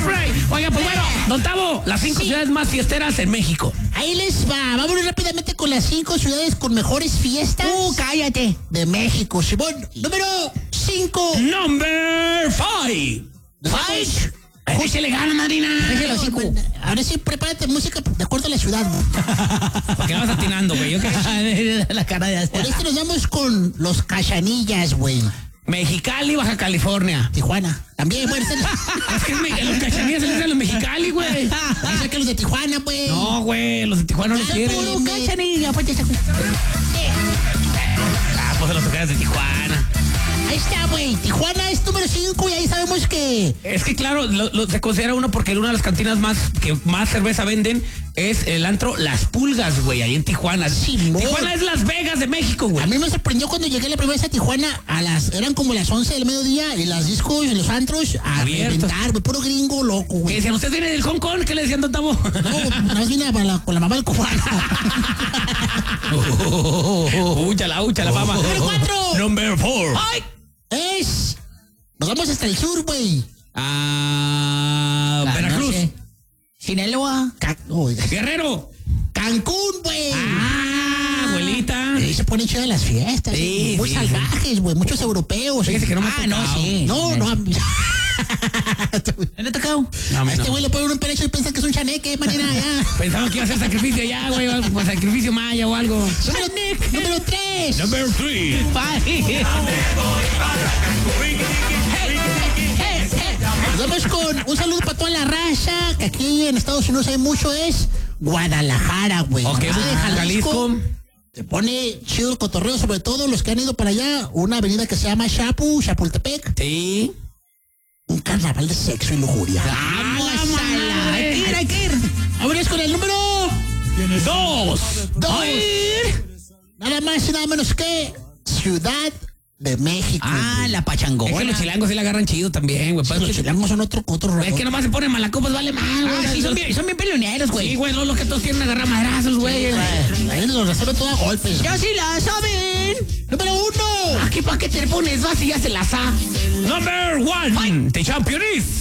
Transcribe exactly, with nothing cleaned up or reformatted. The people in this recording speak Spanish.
Fray. Oiga, pues bueno, don Tavo, las cinco sí. ciudades más fiesteras en México. Ahí les va. Vámonos rápidamente con las cinco ciudades con mejores fiestas. Uh, cállate. De México, Simón. Número cinco. Number five. Five. Ahí se le gana, madrina. Déjelo así, güey. Ahora sí, prepárate música de acuerdo a la ciudad, güey. ¿Por qué vas atinando, güey? ¿Yo qué? La cara de Por esto nos vamos con los Cachanillas, güey. Mexicali, Baja California. Tijuana. También, güey. Es que me, los Cachanillas se les dan los Mexicali, güey. Dice que los de Tijuana, güey. No, güey, los de Tijuana no los quieren. Puro Cachanilla, pues esa güey. Ah, pues los tocadas de Tijuana. Ahí está, güey. Tijuana es número cinco y ahí sabemos que... Es que claro, lo, lo, se considera uno porque una de las cantinas más que más cerveza venden es el antro Las Pulgas, güey, ahí en Tijuana. Sí, Tijuana es Las Vegas de México, güey. A mí me sorprendió cuando llegué la primera vez a Tijuana, a las, eran como las once del mediodía y las discos y los antros a reventar, güey, puro gringo loco, güey. ¿Qué decían? ¿Usted viene del Hong Kong? ¿Qué le decían, don Tavo? No, nada más vine con la, con la mamá del cubano. Úchala, úchala, mamá. Número cuatro. Number four. ¡Ay! Es... Nos vamos hasta el sur, güey. Ah, Veracruz. No sé. Sinaloa. Ca oh, Guerrero. Cancún, güey. Ah, abuelita. Ahí se ponen chidas las fiestas. Sí, muy sí, salvajes, güey. Muchos europeos. Fíjese que no me ah, ha no, tocado. sí. No, sí. no. ¿No le ha tocado? No, a este no. güey le ponen un perecho y piensa que es un chaneque, manera, ya. Pensaba que iba a hacer sacrificio allá, güey. Pues sacrificio maya o algo. Número, número tres. Number three. Vamos con un saludo para toda la raza, que aquí en Estados Unidos hay mucho, es Guadalajara, güey. Ok, Ah, de Jalisco. Jalisco. Se pone chido el cotorreo, sobre todo los que han ido para allá. Una avenida que se llama Chapu, Chapultepec. Sí. Un carnaval de sexo y lujuria. ¡Vamos a la! Hay que ir, hay que ir. Vámonos con el número... Dos. Dos. Ay. Nada más y nada menos que Ciudad de México. Ah, güey. la pachangona. Es que los chilangos sí la agarran chido también, güey. Sí, los chilangos son otro, otro rollo. Es que nomás se ponen malacopas, vale mal, güey. Ah, sí, son bien, son bien peleoneros, güey. Sí, güey, no, los que todos quieren agarrar madrazos, güey. Ahí los resuelven todo a golpes. ¡Ya sí la saben! ¡Número uno! Aquí para qué te pones, vas y ya se la sa. Number one. The champion is